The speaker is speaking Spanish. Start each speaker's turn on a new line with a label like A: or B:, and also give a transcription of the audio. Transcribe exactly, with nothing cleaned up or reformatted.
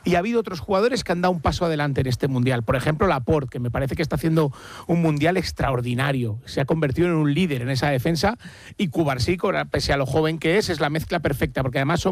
A: Y ha habido otros jugadores que han dado un paso adelante en este Mundial. Por ejemplo, Laporte, que me parece que está haciendo un Mundial extraordinario. Se ha convertido en un líder en esa defensa. Y Cubarsí, pese a lo joven que es, es la mezcla perfecta, porque además son